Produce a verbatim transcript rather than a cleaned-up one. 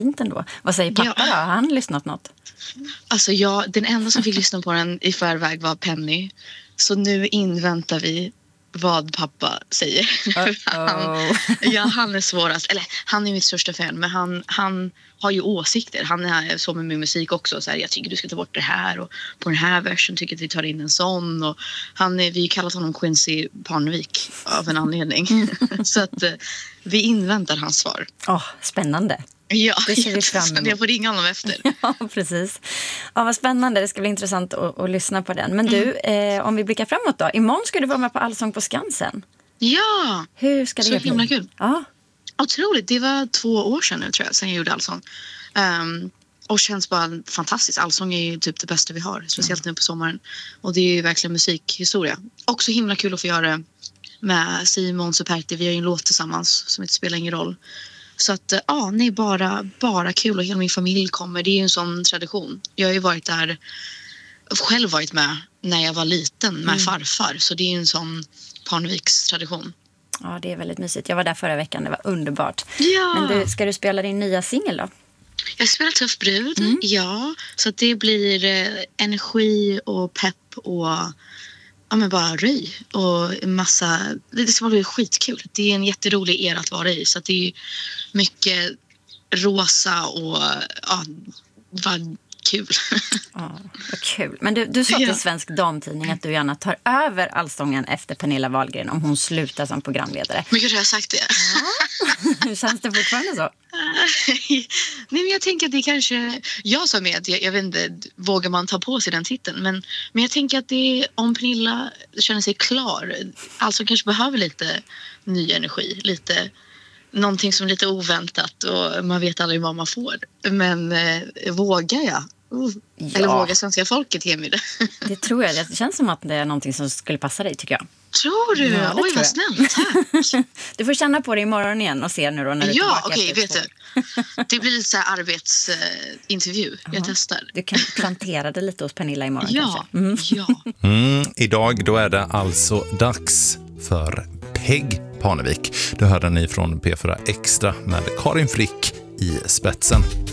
Inte ändå. Vad säger pappa ja. då? Har han lyssnat något? Alltså jag, den enda som fick lyssna på den i förväg var Penny. Så nu inväntar vi vad pappa säger. han, ja, han är svårast. Eller han är mitt största fan. Men han, han har ju åsikter. Han är så med min musik också. Så här, jag tycker du ska ta bort det här. Och på den här versen tycker jag att vi tar in en sån. Och han är, vi kallar honom Quincy Parnevik av en anledning. Mm. Så att vi inväntar hans svar. Oh, spännande. Ja, det ser vi fram emot. Jag får ringa honom efter. Ja, precis. Ja, vad spännande. Det ska bli intressant att, att lyssna på den. Men du, mm. eh, om vi blickar framåt då. Imorgon ska du vara med på Allsång på Skansen. Ja, hur ska det så bli? himla kul. Ja. Otroligt. Det var två år sedan nu tror jag, sen jag gjorde Allsång. Um, och känns bara fantastiskt. Allsång är ju typ det bästa vi har. Speciellt mm. nu på sommaren. Och det är ju verkligen musikhistoria. Också himla kul att få göra det med Simon Superti. Vi har ju en låt tillsammans som inte spelar ingen roll. Så att ja, nej, bara, bara kul och hela min familj kommer. Det är ju en sån tradition. Jag har ju varit där, själv varit med när jag var liten med mm. farfar. Så det är ju en sån Parneviks tradition. Ja, det är väldigt mysigt. Jag var där förra veckan, det var underbart. Ja. Men du, ska du spela din nya singel då? Jag spelar Tuff brud, mm. ja. Så att det blir eh, energi och pepp och ja, men bara röj och en massa, det ska bli skitkul. Det är en jätterolig era att vara i, så att det är mycket rosa och ja, vad kul. Ja, vad kul. Men du, du sa till ja. Svensk Damtidning att du gärna tar över Allsången efter Pernilla Wahlgren om hon slutar som programledare. Men gud, har jag sagt det? Ja. Hur känns det fortfarande så? Nej, men jag tänker att det kanske, jag som med, jag, jag vet inte, vågar man ta på sig den titeln, men, men jag tänker att det, om Pernilla känner sig klar, alltså kanske behöver lite ny energi, lite någonting som är lite oväntat och man vet aldrig vad man får. Men eh, vågar jag? Uh. Ja. Eller vågar svenska folket ge mig det? Det tror jag. Det känns som att det är någonting som skulle passa dig, tycker jag. Tror du? Ja, oj, vad snällt. Tack. Du får känna på det imorgon igen och se nu då när du är ja, tillbaka. Ja, okej, vet du. Det blir lite så här arbetsintervju. Uh, jag testar. Du kan plantera det lite hos Pernilla imorgon ja, kanske. Mm. Ja. Mm, idag då är det alltså dags för Peg Parnevik. Det hörde ni från P fyra Extra med Karin Frick i spetsen.